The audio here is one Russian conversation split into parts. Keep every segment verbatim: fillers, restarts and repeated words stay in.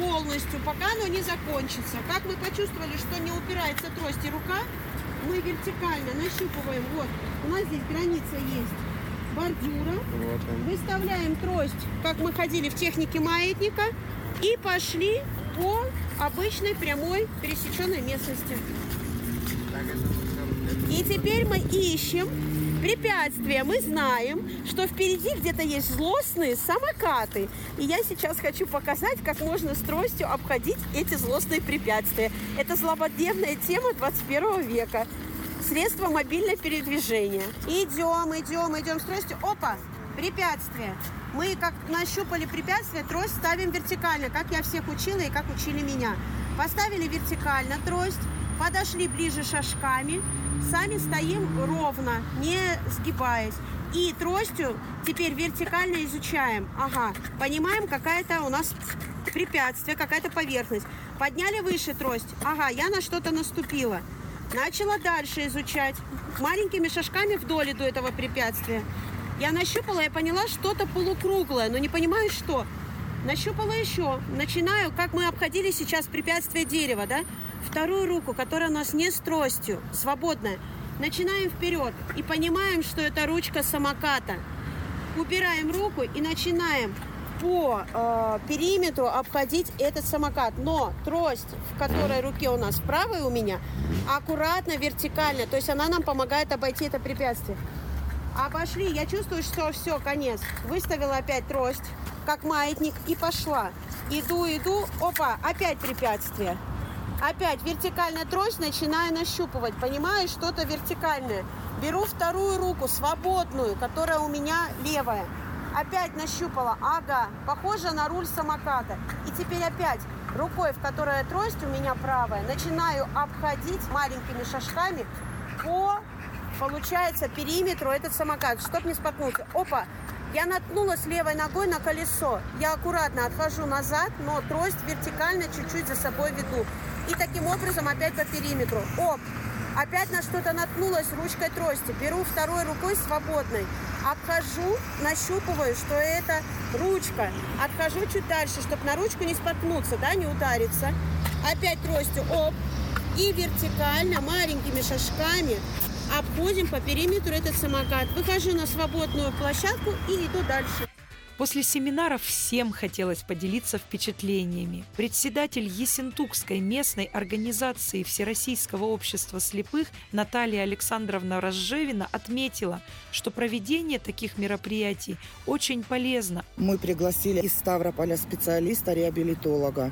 полностью, пока оно не закончится. Как вы почувствовали, что не упирается трость и рука, мы вертикально нащупываем. Вот, у нас здесь граница есть бордюра. Вот он. Выставляем трость, как мы ходили в технике маятника, и пошли по обычной прямой пересеченной местности. И теперь мы ищем препятствия. Мы знаем, что впереди где-то есть злостные самокаты. И я сейчас хочу показать, как можно с тростью обходить эти злостные препятствия. Это злободневная тема двадцать первого века. Средства мобильного передвижения. Идем, идем, идем с тростью. Опа! Препятствие. Мы как нащупали препятствие, трость ставим вертикально, как я всех учила и как учили меня. Поставили вертикально трость, подошли ближе шажками, сами стоим ровно, не сгибаясь. И тростью теперь вертикально изучаем. Ага, понимаем, какая-то у нас препятствие, какая-то поверхность. Подняли выше трость. Ага, я на что-то наступила. Начала дальше изучать. Маленькими шажками вдоль иду этого препятствия. Я нащупала, я поняла, что-то полукруглое, но не понимаю, что. Нащупала еще. Начинаю, как мы обходили сейчас препятствие дерева, да? Вторую руку, которая у нас не с тростью, свободная. Начинаем вперед и понимаем, что это ручка самоката. Убираем руку и начинаем по э, периметру обходить этот самокат. Но трость, в которой руке у нас в правой у меня, аккуратно, вертикально. То есть она нам помогает обойти это препятствие. Обошли. Я чувствую, что все, конец. Выставила опять трость, как маятник, и пошла. Иду, иду. Опа, опять препятствие. Опять вертикальная трость, начинаю нащупывать. Понимаю, что-то вертикальное. Беру вторую руку, свободную, которая у меня левая. Опять нащупала. Ага, похоже на руль самоката. И теперь опять рукой, в которой трость у меня правая, начинаю обходить маленькими шажками по, получается, периметру этот самокат, чтоб не споткнуться. Опа! Я наткнулась левой ногой на колесо. Я аккуратно отхожу назад, но трость вертикально чуть-чуть за собой веду. И таким образом опять по периметру. Оп! Опять на что-то наткнулась ручкой трости. Беру второй рукой свободной. Обхожу, нащупываю, что это ручка. Отхожу чуть дальше, чтобы на ручку не споткнуться, да, не удариться. Опять тростью. Оп! И вертикально, маленькими шажками обходим по периметру этот самокат. Выхожу на свободную площадку и иду дальше. После семинара всем хотелось поделиться впечатлениями. Председатель Ессентукской местной организации Всероссийского общества слепых Наталья Александровна Разжевина отметила, что проведение таких мероприятий очень полезно. Мы пригласили из Ставрополя специалиста-реабилитолога.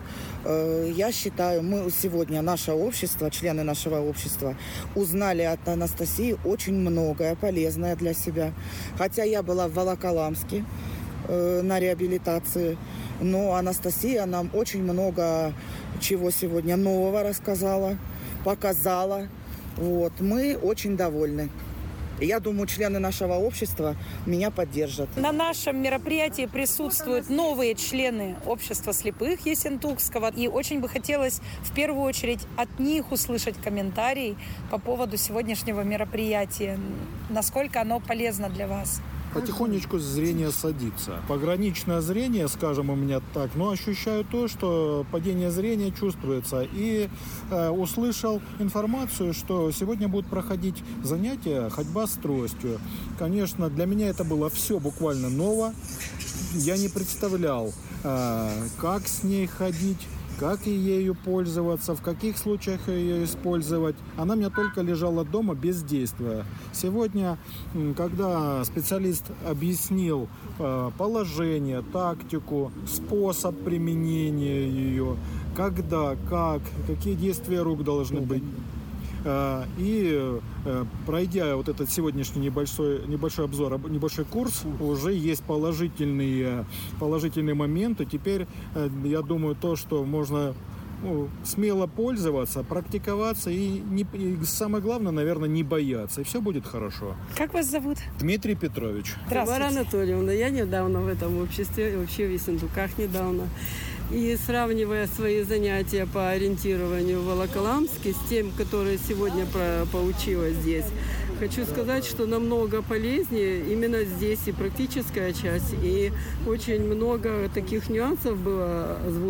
Я считаю, мы сегодня, наше общество, члены нашего общества, узнали от Анастасии очень многое полезное для себя. Хотя я была в Волоколамске на реабилитации, но Анастасия нам очень много чего сегодня нового рассказала, показала. Вот. Мы очень довольны. Я думаю, члены нашего общества меня поддержат. На нашем мероприятии присутствуют новые члены общества слепых Ессентукского. И очень бы хотелось в первую очередь от них услышать комментарий по поводу сегодняшнего мероприятия. Насколько оно полезно для вас? Потихонечку зрение садится. Пограничное зрение, скажем, у меня так, но ощущаю то, что падение зрения чувствуется. И э, услышал информацию, что сегодня будут проходить занятия ходьба с тростью. Конечно, для меня это было все буквально ново. Я не представлял, э, как с ней ходить, как ею пользоваться, в каких случаях ее использовать. Она у меня только лежала дома без действия. Сегодня, когда специалист объяснил положение, тактику, способ применения ее, когда, как, какие действия рук должны быть, и пройдя вот этот сегодняшний небольшой, небольшой обзор, небольшой курс, уже есть положительные, положительные моменты. Теперь, я думаю, то, что можно ну, смело пользоваться, практиковаться и, не, и самое главное, наверное, не бояться. И все будет хорошо. Как вас зовут? Дмитрий Петрович. Тамара Анатольевна. Я недавно в этом обществе, вообще в Ессентуках недавно. И сравнивая свои занятия по ориентированию в Волоколамске с тем, которые сегодня про, поучила здесь, хочу сказать, что намного полезнее именно здесь и практическая часть, и очень много таких нюансов было озвучено.